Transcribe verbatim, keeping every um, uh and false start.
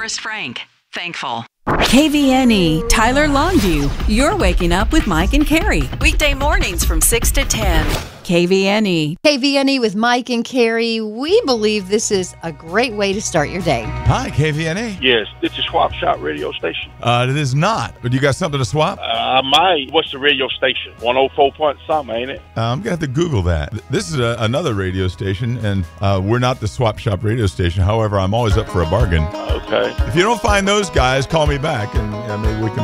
Forest Frank. Thankful. K V N E, Tyler Longview. You're waking up with Mike and Carrie. Weekday mornings from six to ten. K V N E. K V N E with Mike and Carrie. We believe this is a great way to start your day. Hi, K V N E. Yes, it's a swap shop radio station. Uh, it is not. But you got something to swap? Uh, I might. What's the radio station? one oh four point something, ain't it? Uh, I'm going to have to Google that. This is a, another radio station, and uh, we're not the swap shop radio station. However, I'm always up for a bargain. Okay. If you don't find those guys, call me back, and uh, maybe we can